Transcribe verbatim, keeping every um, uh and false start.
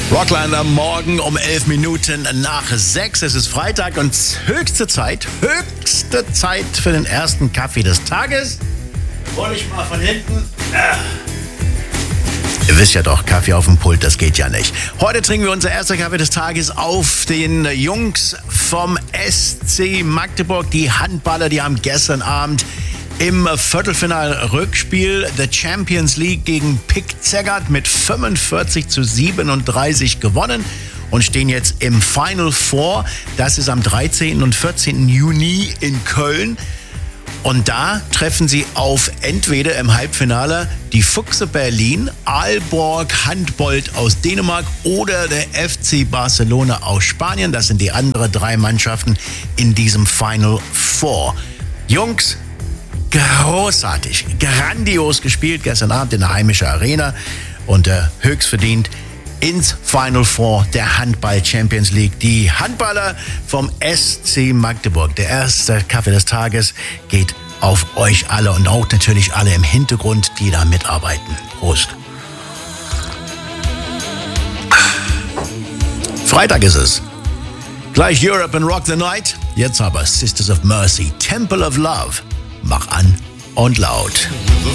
Rockland am Morgen um elf Minuten nach sechs. Es ist Freitag und höchste Zeit, höchste Zeit für den ersten Kaffee des Tages. Hol ich mal von hinten. Ah. Ihr wisst ja doch, Kaffee auf dem Pult, das geht ja nicht. Heute trinken wir unser erster Kaffee des Tages auf den Jungs vom S C Magdeburg. Die Handballer, die haben gestern Abend im Viertelfinal-Rückspiel der Champions League gegen Pick Zegert mit fünfundvierzig zu siebenunddreißig gewonnen und stehen jetzt im Final Four. Das ist am dreizehnten und vierzehnten Juni in Köln. Und da treffen sie auf entweder im Halbfinale die Füchse Berlin, Aalborg Handbold aus Dänemark oder der F C Barcelona aus Spanien. Das sind die anderen drei Mannschaften in diesem Final Four. Jungs, großartig, grandios gespielt gestern Abend in der heimischen Arena und äh, höchst verdient ins Final Four der Handball Champions League. Die Handballer vom S C Magdeburg. Der erste Kaffee des Tages geht auf euch alle und auch natürlich alle im Hintergrund, die da mitarbeiten. Prost. Freitag ist es. Gleich Europe and Rock the Night. Jetzt aber Sisters of Mercy, Temple of Love. Mach an und laut.